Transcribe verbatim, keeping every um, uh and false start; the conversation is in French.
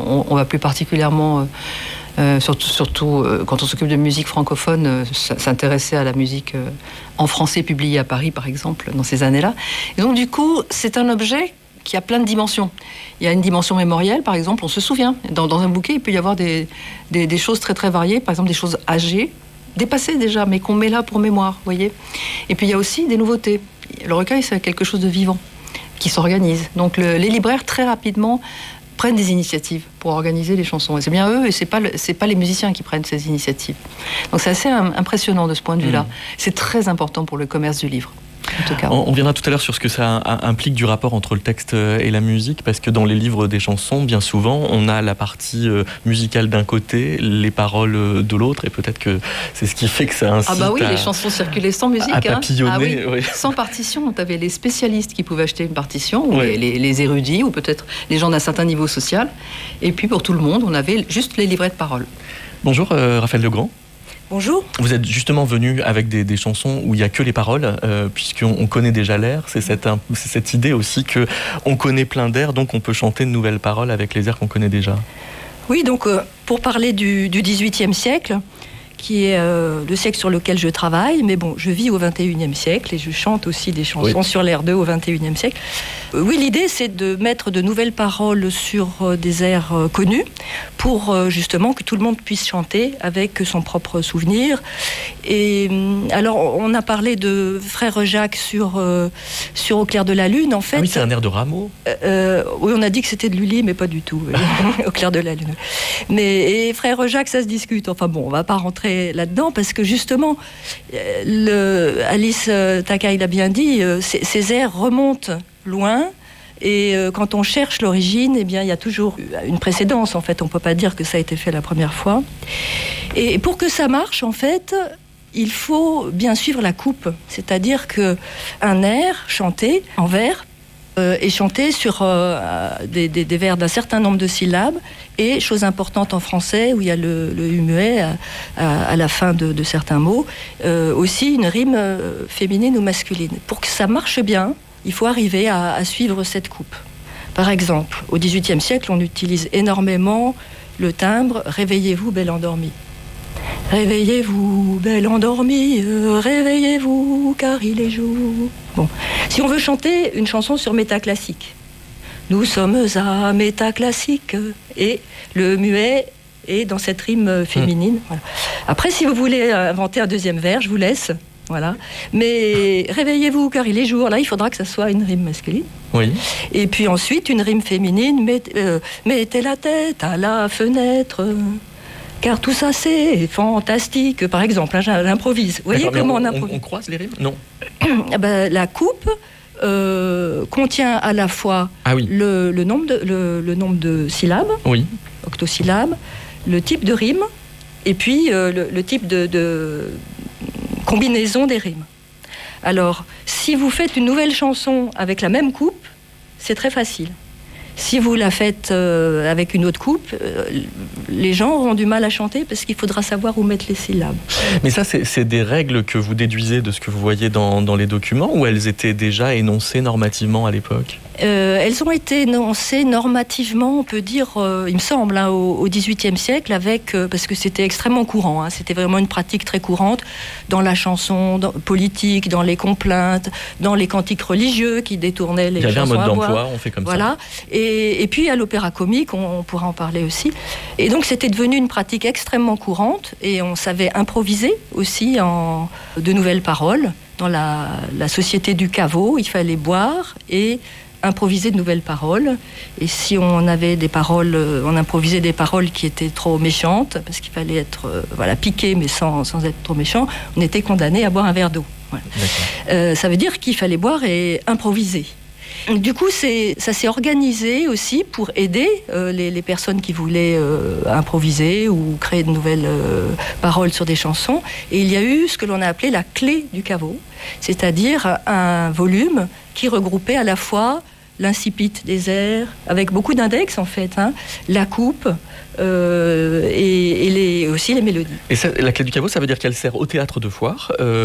on, on va plus particulièrement, euh, euh, surtout, surtout euh, quand on s'occupe de musique francophone, euh, s'intéresser à la musique euh, en français publiée à Paris, par exemple, dans ces années-là. Et donc, du coup, c'est un objet qui a plein de dimensions. Il y a une dimension mémorielle, par exemple, on se souvient. Dans, dans un bouquet, il peut y avoir des, des, des choses très très variées, par exemple des choses âgées, dépassées déjà, mais qu'on met là pour mémoire, vous voyez. Et puis il y a aussi des nouveautés. Le recueil, c'est quelque chose de vivant, qui s'organise. Donc le, les libraires, très rapidement, prennent des initiatives pour organiser les chansons. Et c'est bien eux, et c'est pas, le, c'est pas les musiciens qui prennent ces initiatives. Donc c'est assez impressionnant de ce point de vue-là. Mmh. C'est très important pour le commerce du livre. En tout cas. On reviendra tout à l'heure sur ce que ça implique du rapport entre le texte et la musique, parce que dans les livres des chansons, bien souvent, on a la partie musicale d'un côté, les paroles de l'autre, et peut-être que c'est ce qui fait que ça incite ah bah oui, à, les chansons circulaient sans musique, à papillonner. Hein. Ah oui. Oui. Sans partition, tu avais les spécialistes qui pouvaient acheter une partition, ou oui. les, les érudits, ou peut-être les gens d'un certain niveau social, et puis pour tout le monde, on avait juste les livrets de paroles. Bonjour euh, Raphaël Legrand. Bonjour. Vous êtes justement venu avec des, des chansons où il n'y a que les paroles, euh, puisqu'on on connaît déjà l'air. C'est cette, c'est cette idée aussi qu'on connaît plein d'airs, donc on peut chanter de nouvelles paroles avec les airs qu'on connaît déjà. Oui, donc euh, pour parler du, du dix-huitième siècle, qui est euh, le siècle sur lequel je travaille, mais bon, je vis au vingt et unième siècle et je chante aussi des chansons oui. sur l'air d'eux au vingt et unième siècle. Euh, oui, l'idée, c'est de mettre de nouvelles paroles sur euh, des airs euh, connus pour euh, justement que tout le monde puisse chanter avec son propre souvenir. Et alors, on a parlé de Frère Jacques sur, euh, sur Au clair de la lune, en fait. Ah oui, c'est un air de Rameau. Euh, oui, on a dit que c'était de Lully, mais pas du tout. Au clair de la lune. Mais et Frère Jacques, ça se discute. Enfin bon, on va pas rentrer là-dedans parce que justement, le, Alice Takai l'a bien dit, ces, ces airs remontent loin. Et euh, quand on cherche l'origine, eh bien, il y a toujours une précédence. En fait, on ne peut pas dire que ça a été fait la première fois. Et pour que ça marche, en fait, il faut bien suivre la coupe. C'est-à-dire qu'un air chanté en vers euh, est chanté sur euh, des, des, des vers d'un certain nombre de syllabes. Et, chose importante en français, où il y a le, le muet à, à, à la fin de, de certains mots, euh, aussi une rime euh, féminine ou masculine. Pour que ça marche bien, il faut arriver à, à suivre cette coupe. Par exemple, au dix-huitième siècle, on utilise énormément le timbre « Réveillez-vous, belle endormie ». Réveillez-vous, belle endormie, euh, réveillez-vous, car il est jour. Bon, si on veut chanter une chanson sur métaclassique, nous sommes à métaclassique, et le muet est dans cette rime féminine. Mmh. Voilà. Après, si vous voulez inventer un deuxième vers, je vous laisse. Voilà. Mais réveillez-vous car il est jour. Là, il faudra que ça soit une rime masculine. Oui. Et puis ensuite, une rime féminine. Met, euh, mettez la tête à la fenêtre. Car tout ça, c'est fantastique. Par exemple, hein, j'improvise. Vous voyez D'accord, comment on, on improvise? On, on croise les rimes? Non. Ben, la coupe euh, contient à la fois ah oui. le, le, nombre de, le, le nombre de syllabes, oui. octosyllabes, le type de rime, et puis euh, le, le type de... de combinaison des rimes. Alors, si vous faites une nouvelle chanson avec la même coupe, c'est très facile. Si vous la faites euh, avec une autre coupe, euh, les gens auront du mal à chanter parce qu'il faudra savoir où mettre les syllabes. Mais ça, c'est, c'est des règles que vous déduisez de ce que vous voyez dans, dans les documents, ou elles étaient déjà énoncées normativement à l'époque ? Euh, elles ont été énoncées normativement, on peut dire, euh, il me semble, hein, au, au dix-huitième siècle, avec, euh, parce que c'était extrêmement courant. Hein, c'était vraiment une pratique très courante dans la chanson dans, politique, dans les complaintes, dans les cantiques religieux qui détournaient les chansons. Il y avait un mode d'emploi, on fait comme voilà. ça. Et, et puis à l'opéra comique, on, on pourra en parler aussi. Et donc c'était devenu une pratique extrêmement courante, et on savait improviser aussi en de nouvelles paroles. Dans la, la société du caveau, il fallait boire et improviser de nouvelles paroles. Et si on avait des paroles, on improvisait des paroles qui étaient trop méchantes, parce qu'il fallait être euh, voilà, piqué, mais sans, sans être trop méchant, on était condamné à boire un verre d'eau. Voilà. Euh, ça veut dire qu'il fallait boire et improviser. Du coup, c'est, ça s'est organisé aussi pour aider euh, les, les personnes qui voulaient euh, improviser ou créer de nouvelles euh, paroles sur des chansons. Et il y a eu ce que l'on a appelé la clé du caveau, c'est-à-dire un volume qui regroupait à la fois l'incipit des airs, avec beaucoup d'index en fait, hein, la coupe euh, et, et les, aussi les mélodies. Et ça, la clé du caveau, ça veut dire qu'elle sert au théâtre de foire euh...